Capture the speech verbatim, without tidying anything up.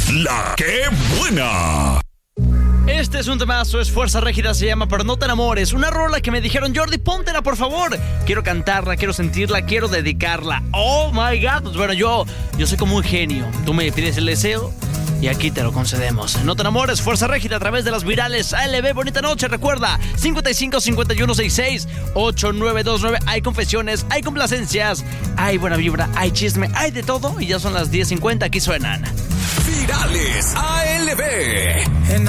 La que buena. Este es un temazo, es Fuerza Régida, se llama Pero no te enamores. Una rola que me dijeron, Jordi, póntela por favor. Quiero cantarla, quiero sentirla, quiero dedicarla. Oh my God, pues bueno, yo, yo soy como un genio. Tú me pides el deseo y aquí te lo concedemos. No te enamores, Fuerza Régida a través de las virales A L B. Bonita noche, recuerda, cincuenta y cinco, cincuenta y uno, sesenta y seis, ochenta y nueve veintinueve. Hay confesiones, hay complacencias, hay buena vibra, hay chisme, hay de todo. Y ya son las diez cincuenta, aquí suenan Virales A L B.